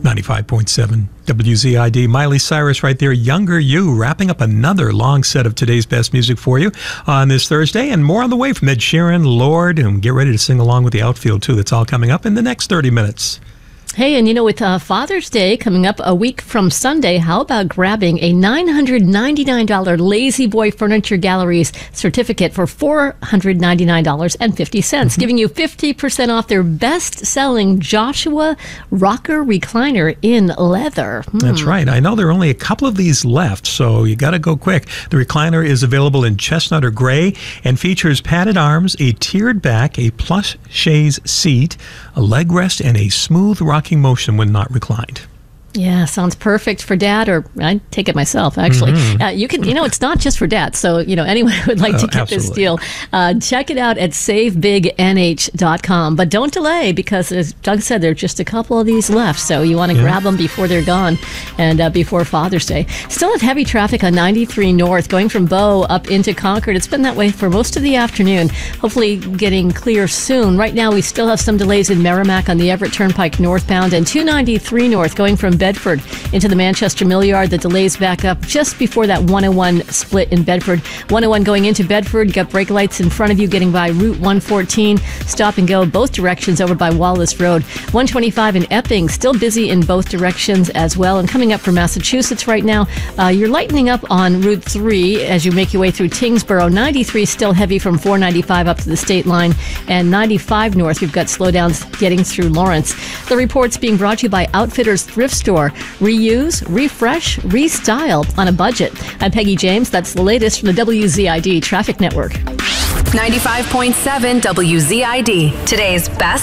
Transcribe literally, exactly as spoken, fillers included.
ninety-five point seven W Z I D. Miley Cyrus right there, Younger You, wrapping up another long set of today's best music for you on this Thursday, and more on the way from Ed Sheeran, Lorde, and get ready to sing along with the outfield too. That's all coming up in the next thirty minutes. Hey, and you know, with uh, Father's Day coming up a week from Sunday, how about grabbing a nine hundred ninety-nine dollars Lazy Boy Furniture Galleries certificate for four hundred ninety-nine dollars and fifty cents, mm-hmm. giving you fifty percent off their best-selling Joshua Rocker Recliner in leather. Hmm. That's right. I know there are only a couple of these left, so you got to go quick. The recliner is available in chestnut or gray and features padded arms, a tiered back, a plush chaise seat, a leg rest, and a smooth rocking motion when not reclined. Yeah, sounds perfect for dad, or I'd take it myself, actually. Mm-hmm. Uh, you can, you know, it's not just for dad, so, you know, anyone who would like to oh, get absolutely. this deal, uh, check it out at save big N H dot com. But don't delay, because as Doug said, there are just a couple of these left, so you want to yeah. grab them before they're gone and uh, before Father's Day. Still have heavy traffic on ninety-three North, going from Bow up into Concord. It's been that way for most of the afternoon, hopefully getting clear soon. Right now, we still have some delays in Merrimack on the Everett Turnpike northbound, and two ninety-three North, going from Bedford into the Manchester Mill Yard. The delays back up just before that one oh one split in Bedford. one oh one going into Bedford, you got brake lights in front of you getting by Route one fourteen. Stop and go both directions over by Wallace Road. one twenty-five in Epping, still busy in both directions as well. And coming up from Massachusetts right now, uh, you're lightening up on Route three as you make your way through Tingsboro. ninety-three still heavy from four ninety-five up to the state line. And ninety-five North, we've got slowdowns getting through Lawrence. The report's being brought to you by Outfitters Thrift Store. Reuse, refresh, restyle on a budget. I'm Peggy James. That's the latest from the W Z I D Traffic Network. ninety-five point seven W Z I D, today's best